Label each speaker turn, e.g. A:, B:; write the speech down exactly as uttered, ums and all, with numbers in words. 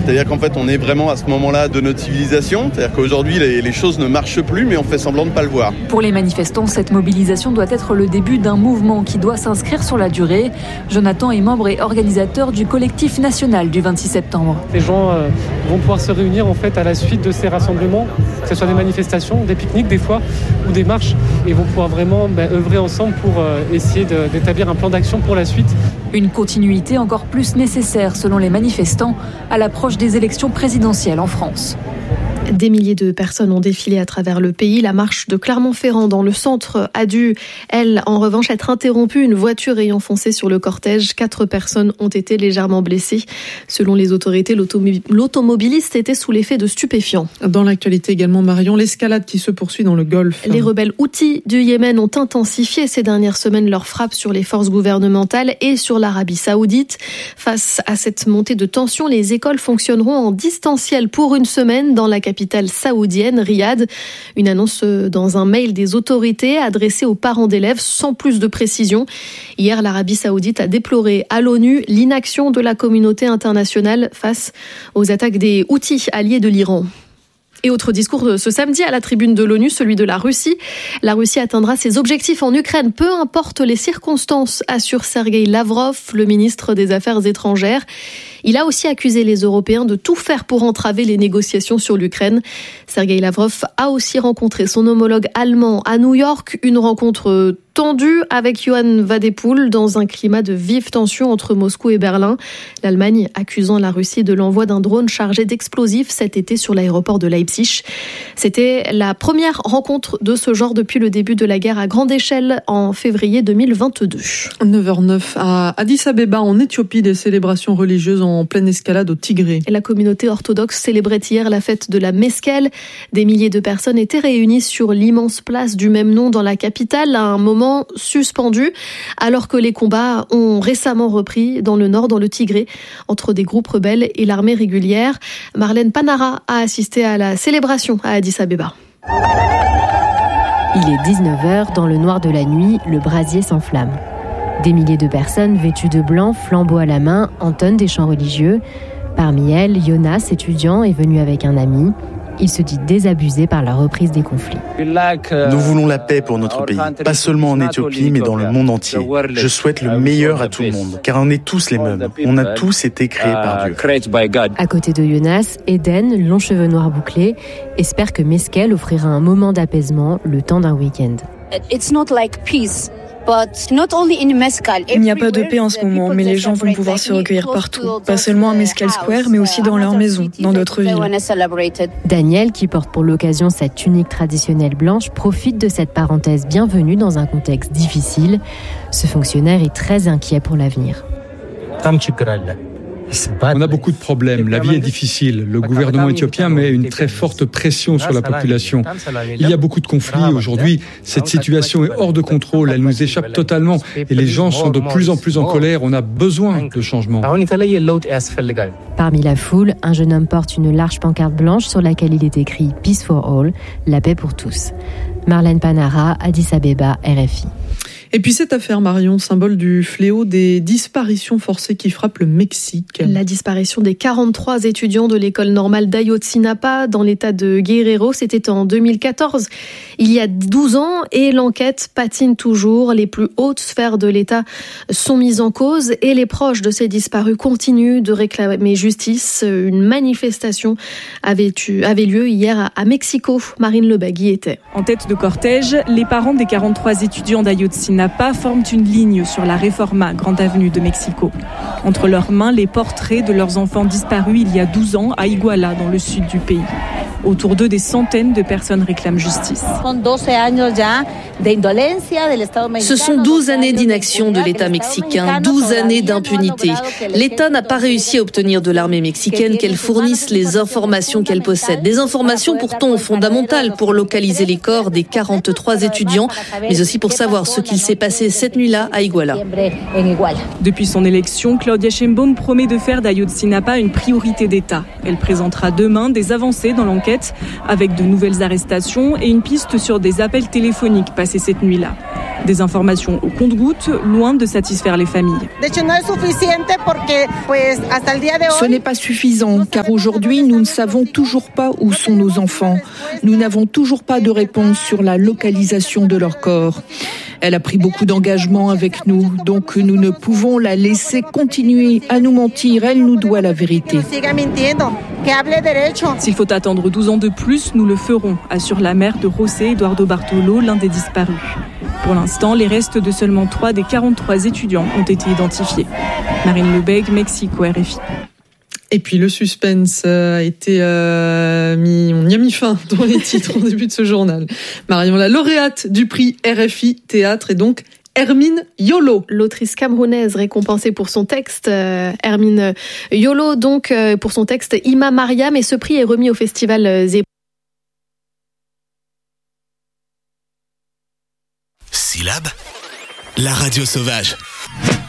A: C'est-à-dire qu'en fait, on est vraiment à ce moment-là de notre civilisation. C'est-à-dire qu'aujourd'hui, les, les choses ne marchent plus, mais on fait semblant de ne pas le voir.
B: Pour les manifestants, cette mobilisation doit être le début d'un mouvement qui doit s'inscrire sur la durée. Jonathan est membre et organisateur du collectif national du vingt-six septembre.
C: Les gens euh, vont pouvoir se réunir en fait à la suite de ces rassemblements, que ce soit des manifestations, des pique-niques des fois, ou des marches, et vont pouvoir vraiment bah, œuvrer ensemble pour euh, essayer de, d'établir un plan d'action pour la suite.
B: Une continuité encore plus nécessaire selon les manifestants à l'approche des élections présidentielles en France.
D: Des milliers de personnes ont défilé à travers le pays. La marche de Clermont-Ferrand dans le centre a dû, elle, en revanche, être interrompue. Une voiture ayant foncé sur le cortège. Quatre personnes ont été légèrement blessées. Selon les autorités, l'automobiliste était sous l'effet de stupéfiants.
E: Dans l'actualité également, Marion, l'escalade qui se poursuit dans le Golfe.
D: Les rebelles houthis du Yémen ont intensifié ces dernières semaines leurs frappes sur les forces gouvernementales et sur l'Arabie Saoudite. Face à cette montée de tension, les écoles fonctionneront en distanciel pour une semaine dans la capitale saoudienne, Riyad. Une annonce dans un mail des autorités adressée aux parents d'élèves sans plus de précision. Hier, l'Arabie Saoudite a déploré à l'ONU l'inaction de la communauté internationale face aux attaques des Houthis, alliés de l'Iran. Et autre discours ce samedi à la tribune de l'ONU, celui de la Russie. La Russie atteindra ses objectifs en Ukraine, peu importe les circonstances, assure Sergueï Lavrov, le ministre des Affaires étrangères. Il a aussi accusé les Européens de tout faire pour entraver les négociations sur l'Ukraine. Sergueï Lavrov a aussi rencontré son homologue allemand à New York, une rencontre tendue avec Johann Wadepoul dans un climat de vive tension entre Moscou et Berlin. L'Allemagne accusant la Russie de l'envoi d'un drone chargé d'explosifs cet été sur l'aéroport de Leipzig. C'était la première rencontre de ce genre depuis le début de la guerre à grande échelle en février deux mille vingt-deux.
E: neuf heures neuf à Addis Abeba en Éthiopie, des célébrations religieuses en pleine escalade au Tigré.
D: La communauté orthodoxe célébrait hier la fête de la Meskel. Des milliers de personnes étaient réunies sur l'immense place du même nom dans la capitale à un moment suspendu, alors que les combats ont récemment repris dans le nord, dans le Tigré, entre des groupes rebelles et l'armée régulière. Marlène Panara a assisté à la célébration à Addis Abeba.
F: Il est dix-neuf heures, dans le noir de la nuit, le brasier s'enflamme. Des milliers de personnes vêtues de blanc, flambeaux à la main, entonnent des chants religieux. Parmi elles, Jonas, étudiant, est venu avec un ami. Il se dit désabusé par la reprise des conflits.
G: Nous voulons la paix pour notre pays, pas seulement en Éthiopie, mais dans le monde entier. Je souhaite le meilleur à tout le monde, car on est tous les mêmes. On a tous été créés par Dieu.
F: À côté de Jonas, Eden, long cheveux noirs bouclés, espère que Meskel offrira un moment d'apaisement le temps d'un week-end.
H: It's not like peace.
I: Il n'y a pas de paix en ce moment, mais les gens vont pouvoir se recueillir partout. Pas seulement à Meskel Square, mais aussi dans leur maison, dans d'autres villes.
F: Daniel, qui porte pour l'occasion sa tunique traditionnelle blanche, profite de cette parenthèse bienvenue dans un contexte difficile. Ce fonctionnaire est très inquiet pour l'avenir.
J: On a beaucoup de problèmes, la vie est difficile. Le gouvernement éthiopien met une très forte pression sur la population. Il y a beaucoup de conflits aujourd'hui. Cette situation est hors de contrôle, elle nous échappe totalement. Et les gens sont de plus en plus en colère. On a besoin de changement.
F: Parmi la foule, un jeune homme porte une large pancarte blanche sur laquelle il est écrit « Peace for all », la paix pour tous. Marlène Panara, Addis Abeba, R F I.
E: Et puis cette affaire, Marion, symbole du fléau des disparitions forcées qui frappent le Mexique.
D: La disparition des quarante-trois étudiants de l'école normale d'Ayotzinapa dans l'état de Guerrero, c'était en deux mille quatorze, il y a douze ans, et l'enquête patine toujours. Les plus hautes sphères de l'État sont mises en cause et les proches de ces disparus continuent de réclamer justice. Une manifestation avait, eu, avait lieu hier à Mexico. Marine Lebag y était.
K: En tête de cortège, les parents des quarante-trois étudiants d'Ayotzinapa forment une ligne sur la Reforma, grande avenue de Mexico. Entre leurs mains, les portraits de leurs enfants disparus il y a douze ans à Iguala, dans le sud du pays. Autour d'eux, des centaines de personnes réclament justice.
L: Ce sont douze années d'inaction de l'État mexicain, douze années d'impunité. L'État n'a pas réussi à obtenir de l'armée mexicaine qu'elle fournisse les informations qu'elle possède. Des informations pourtant fondamentales pour localiser les corps des quarante-trois étudiants, mais aussi pour savoir ce qu'il s'est passé cette nuit-là à Iguala.
K: Depuis son élection, Claudia Sheinbaum promet de faire d'Ayotzinapa une priorité d'État. Elle présentera demain des avancées dans l'enquête, avec de nouvelles arrestations et une piste sur des appels téléphoniques passés cette nuit-là. Des informations au compte-gouttes, loin de satisfaire les familles.
M: Ce n'est pas suffisant, car aujourd'hui, nous ne savons toujours pas où sont nos enfants. Nous n'avons toujours pas de réponse sur la localisation de leur corps. Elle a pris beaucoup d'engagement avec nous, donc nous ne pouvons la laisser continuer à nous mentir. Elle nous doit la vérité.
K: S'il faut attendre douze ans de plus, nous le ferons, assure la mère de José Eduardo Bartolo, l'un des disparus. Pour l'instant, les restes de seulement trois des quarante-trois étudiants ont été identifiés. Marine Lebègue, Mexico, R F I.
E: Et puis le suspense a été euh, mis, on y a mis fin dans les titres au début de ce journal. Marion, la lauréate du prix R F I Théâtre est donc Hermine Yolo.
D: L'autrice camerounaise récompensée pour son texte, euh, Hermine Yolo, donc euh, pour son texte Ima Mariam, et ce prix est remis au festival Zé.
N: Syllab, la radio sauvage.